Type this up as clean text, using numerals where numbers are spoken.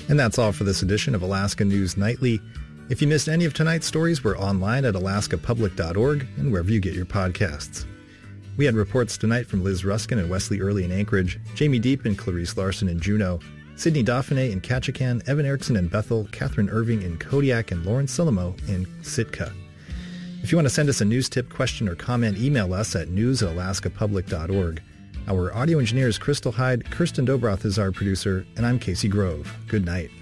And that's all for this edition of Alaska News Nightly. If you missed any of tonight's stories, we're online at alaskapublic.org and wherever you get your podcasts. We had reports tonight from Liz Ruskin and Wesley Early in Anchorage, Jamie Deep and Clarice Larson in Juneau, Sydney Dauphiné in Ketchikan, Evan Erickson in Bethel, Catherine Irving in Kodiak, and Lauren Silamo in Sitka. If you want to send us a news tip, question, or comment, email us at news@alaskapublic.org. Our audio engineer is Crystal Hyde, Kirsten Dobroth is our producer, and I'm Casey Grove. Good night.